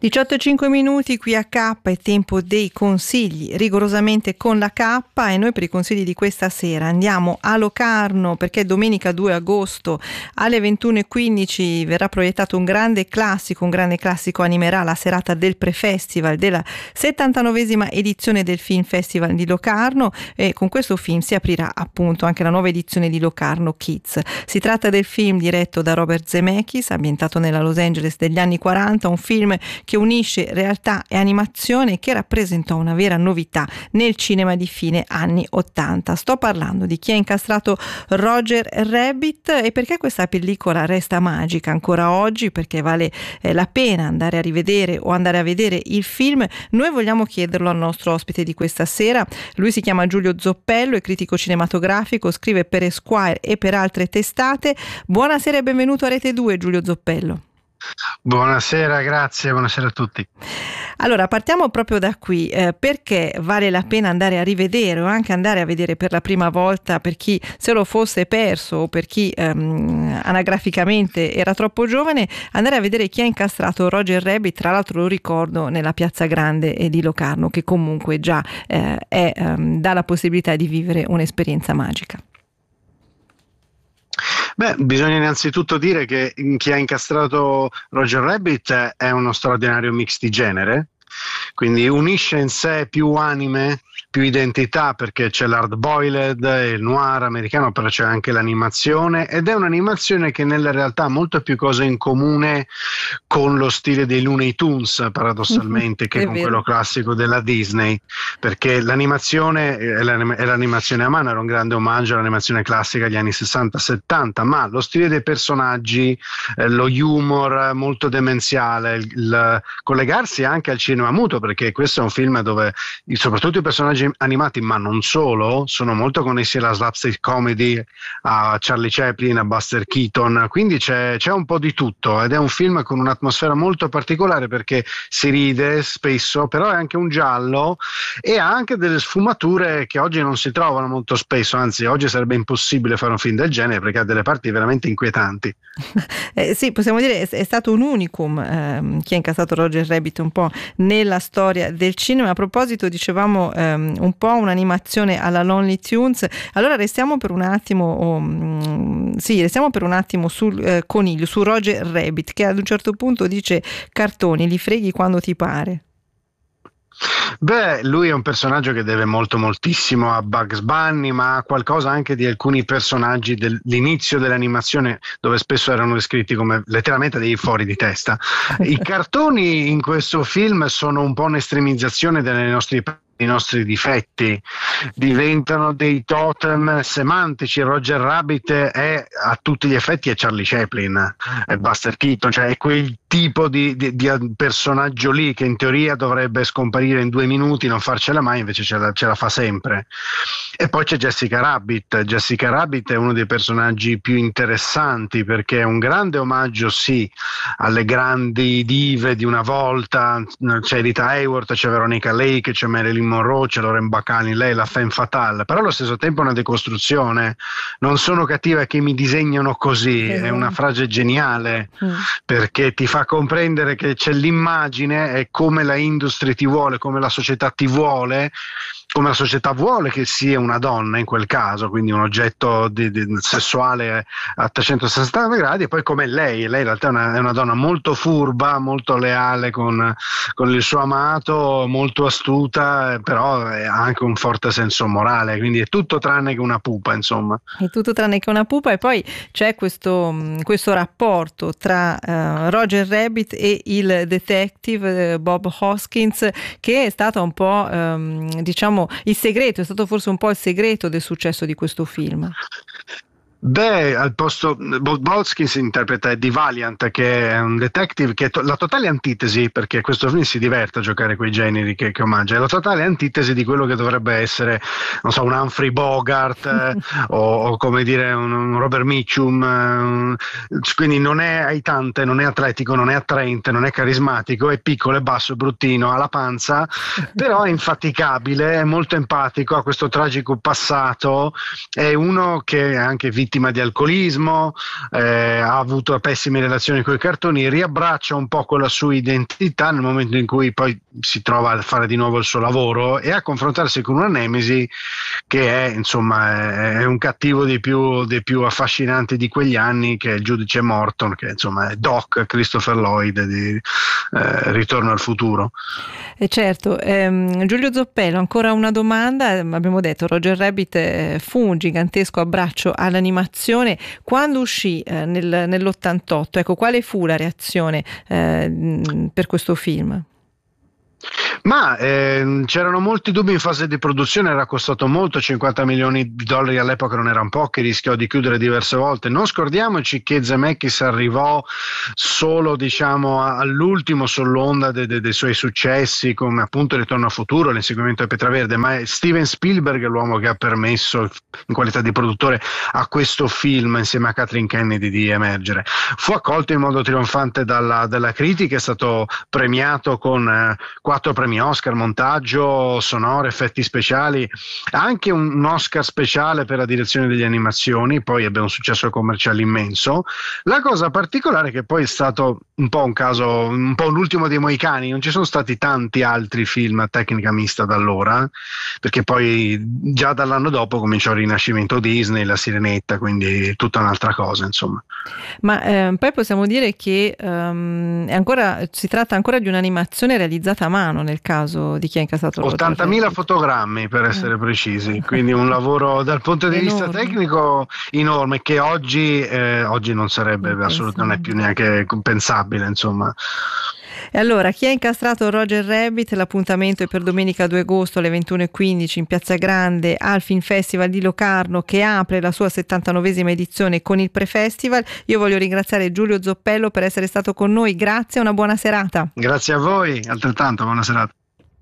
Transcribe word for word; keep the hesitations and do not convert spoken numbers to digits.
diciotto e cinque minuti qui a K, è tempo dei consigli, rigorosamente con la K, e noi per i consigli di questa sera andiamo a Locarno perché domenica due agosto alle ventuno e quindici verrà proiettato un grande classico, un grande classico animerà la serata del Pre-Festival della settantanovesima edizione del Film Festival di Locarno, e con questo film si aprirà appunto anche la nuova edizione di Locarno Kids. Si tratta del film diretto da Robert Zemeckis, ambientato nella Los Angeles degli anni quaranta, un film che unisce realtà e animazione, che rappresentò una vera novità nel cinema di fine anni ottanta. Sto parlando di Chi ha incastrato Roger Rabbit e perché questa pellicola resta magica ancora oggi, perché vale eh, la pena andare a rivedere o andare a vedere il film. Noi vogliamo chiederlo al nostro ospite di questa sera. Lui si chiama Giulio Zoppello, è critico cinematografico, scrive per Esquire e per altre testate. Buonasera e benvenuto a Rete due, Giulio Zoppello. Buonasera, grazie, buonasera a tutti. Allora, partiamo proprio da qui, eh, perché vale la pena andare a rivedere o anche andare a vedere per la prima volta, per chi se lo fosse perso o per chi ehm, anagraficamente era troppo giovane, andare a vedere Chi ha incastrato Roger Rabbit. Tra l'altro lo ricordo nella Piazza Grande di Locarno, che comunque già eh, è, ehm, dà la possibilità di vivere un'esperienza magica. Beh, bisogna innanzitutto dire che Chi ha incastrato Roger Rabbit è uno straordinario mix di genere, quindi unisce in sé più anime, più identità, perché c'è l'hard boiled, il noir americano, però c'è anche l'animazione, ed è un'animazione che nella realtà ha molto più cose in comune con lo stile dei Looney Tunes, paradossalmente, che con vero. Quello classico della Disney, perché l'animazione è l'animazione a mano, era un grande omaggio all'animazione classica degli anni sessanta settanta, ma lo stile dei personaggi, eh, lo humor molto demenziale, il, il collegarsi anche al cinema muto, perché questo è un film dove soprattutto i personaggi animati, ma non solo, sono molto connessi alla slapstick comedy, a Charlie Chaplin, a Buster Keaton, quindi c'è, c'è un po' di tutto, ed è un film con un'atmosfera molto particolare perché si ride spesso, però è anche un giallo e ha anche delle sfumature che oggi non si trovano molto spesso, anzi oggi sarebbe impossibile fare un film del genere perché ha delle parti veramente inquietanti. Eh, sì, possiamo dire è, è stato un unicum ehm, Chi ha incastrato Roger Rabbit un po' nella storia del cinema. A proposito, dicevamo ehm, un po' un'animazione alla Lonely Tunes. Allora restiamo per un attimo oh, mm, sì, restiamo per un attimo sul eh, coniglio, su Roger Rabbit, che ad un certo punto dice: cartoni li freghi quando ti pare. Beh, lui è un personaggio che deve molto moltissimo a Bugs Bunny, ma ha qualcosa anche di alcuni personaggi dell'inizio dell'animazione, dove spesso erano descritti come letteralmente dei fuori di testa. I cartoni in questo film sono un po' un'estremizzazione delle nostre i nostri difetti, diventano dei totem semantici. Roger Rabbit è a tutti gli effetti è Charlie Chaplin, è Buster Keaton, cioè è quel tipo di, di, di personaggio lì che in teoria dovrebbe scomparire in due minuti, non farcela mai, invece ce la, ce la fa sempre. E poi c'è Jessica Rabbit. Jessica Rabbit è uno dei personaggi più interessanti perché è un grande omaggio sì alle grandi dive di una volta, c'è Rita Hayworth, c'è Veronica Lake, c'è Marilyn Monroe, c'è Lauren Bacall, lei la femme fatale, però allo stesso tempo è una decostruzione. Non sono cattiva che mi disegnano così, è una frase geniale mm. perché ti fa comprendere che c'è l'immagine e come la industria ti vuole, come la società ti vuole, come la società vuole che sia una donna in quel caso, quindi un oggetto di, di, sessuale a trecentosessanta gradi, e poi come lei, lei in realtà è una, è una donna molto furba, molto leale con, con il suo amato, molto astuta, però ha anche un forte senso morale, quindi è tutto tranne che una pupa, insomma. È tutto tranne che una pupa. E poi c'è questo, questo rapporto tra uh, Roger Rabbit e il detective uh, Bob Hoskins, che è stato un po' um, diciamo il segreto, è stato forse un po' il segreto del successo di questo film. Beh, al posto Bob Hoskins interpreta Eddie Valiant, che è un detective che è to- la totale antitesi, perché questo film si diverte a giocare quei generi che, che omaggia, è la totale antitesi di quello che dovrebbe essere, non so, un Humphrey Bogart eh, o, o come dire un, un Robert Mitchum, eh, quindi non è aitante, non è atletico, non è attraente, non è carismatico, è piccolo, è basso, è bruttino, ha la panza, però è infaticabile, è molto empatico, ha questo tragico passato, è uno che è anche vittima vittima di alcolismo, eh, ha avuto pessime relazioni con i cartoni, riabbraccia un po' con la sua identità nel momento in cui poi si trova a fare di nuovo il suo lavoro e a confrontarsi con una nemesi che è, insomma, è un cattivo dei più, dei più affascinanti di quegli anni, che è il giudice Morton, che insomma è Doc Christopher Lloyd di eh, Ritorno al futuro. Eh certo, ehm, Giulio Zoppello, ancora una domanda. Abbiamo detto Roger Rabbit eh, fu un gigantesco abbraccio all'animazione. Quando uscì eh, nel, nell'ottantotto, ecco, quale fu la reazione eh, per questo film? Ma ehm, c'erano molti dubbi in fase di produzione, era costato molto, cinquanta milioni di dollari all'epoca non erano pochi, rischiò di chiudere diverse volte. Non scordiamoci che Zemeckis arrivò solo, diciamo, all'ultimo sull'onda de- de- dei suoi successi, come appunto Ritorno al futuro, l'inseguimento di Petra Verde, ma è Steven Spielberg l'uomo che ha permesso, in qualità di produttore, a questo film insieme a Kathleen Kennedy di emergere. Fu accolto in modo trionfante dalla, dalla critica, è stato premiato con eh, quattro premi Oscar, montaggio sonoro, effetti speciali, anche un Oscar speciale per la direzione delle animazioni, poi ebbe un successo commerciale immenso. La cosa particolare è che poi è stato un po' un caso, un po' l'ultimo dei Moicani, non ci sono stati tanti altri film a tecnica mista da allora, perché poi già dall'anno dopo cominciò il rinascimento Disney, La Sirenetta, quindi tutta un'altra cosa, insomma. Ma eh, poi possiamo dire che um, è ancora, si tratta ancora di un'animazione realizzata a mano nel caso di Chi ha incassato il ottantamila fotogrammi per essere eh. precisi, quindi un lavoro dal punto di enorme. Vista tecnico enorme, che oggi, eh, oggi non sarebbe assolutamente, non è più neanche pensabile, insomma. E allora, Chi ha incastrato Roger Rabbit? L'appuntamento è per domenica due agosto alle ventuno e quindici in Piazza Grande al Film Festival di Locarno, che apre la sua settantanovesima edizione con il Pre-Festival. Io voglio ringraziare Giulio Zoppello per essere stato con noi, grazie e una buona serata. Grazie a voi, altrettanto buona serata.